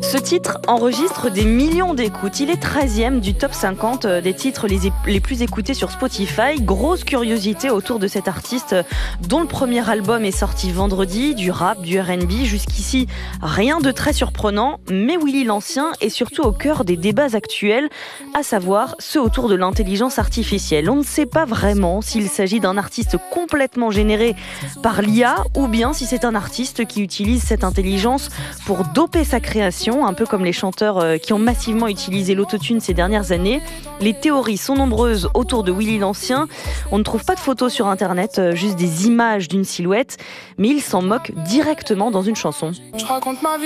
Ce titre enregistre des millions d'écoutes. Il est 13e du top 50 des titres les plus écoutés sur Spotify. Grosse curiosité autour de cet artiste dont le premier album est sorti vendredi. Du rap, du R&B, jusqu'ici rien de très surprenant. Mais Willy l'Ancien est surtout au cœur des débats actuels, à savoir ceux autour de l'intelligence artificielle. On ne sait pas vraiment s'il s'agit d'un artiste complètement généré par l'IA ou bien si c'est un artiste qui utilise cette intelligence pour doper sa création, un peu comme les chanteurs qui ont massivement utilisé l'autotune ces dernières années. Les théories sont nombreuses autour de Willy l'Ancien. On ne trouve pas de photos sur internet, juste des images d'une silhouette, mais il s'en moque directement dans une chanson. Je raconte ma vie.